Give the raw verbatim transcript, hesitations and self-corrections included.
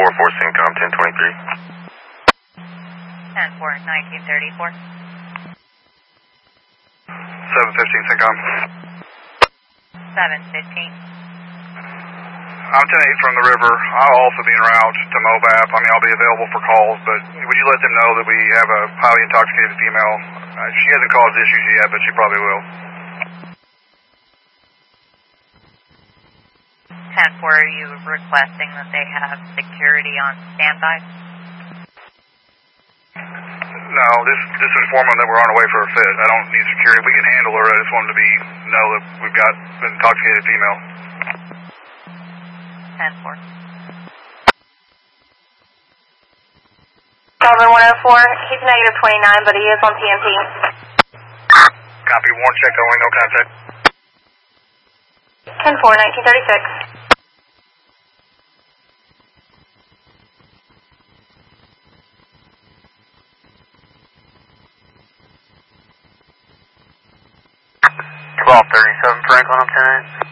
four four Syncom ten twenty-three. ten four nineteen thirty-four. seven fifteen Syncom. seven fifteen. I'm ten eight from the river. I'll also be en route to MOBAP. I mean, I'll be available for calls, but would you let them know that we have a highly intoxicated female? Uh, she hasn't caused issues yet, but she probably will. ten four, are you requesting that they have security on standby? No, just, just inform them that we're on our way for a fit. I don't need security. We can handle her. I just want them to be know that we've got an intoxicated female. ten four. Calvin one oh four, he's negative twenty-nine, but he is on P M P. Copy, warrant check only, no contact. ten four nineteen thirty-six. twelve thirty-seven Franklin, I'm ten eight.